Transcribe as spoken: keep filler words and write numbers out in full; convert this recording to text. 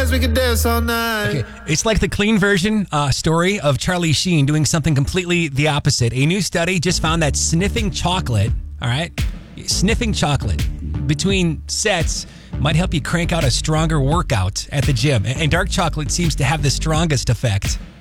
dance, we can dance all night. Okay, it's like the clean version uh, story of Charlie Sheen doing something completely the opposite. A new study just found that sniffing chocolate, all right, sniffing chocolate between sets might help you crank out a stronger workout at the gym. And dark chocolate seems to have the strongest effect.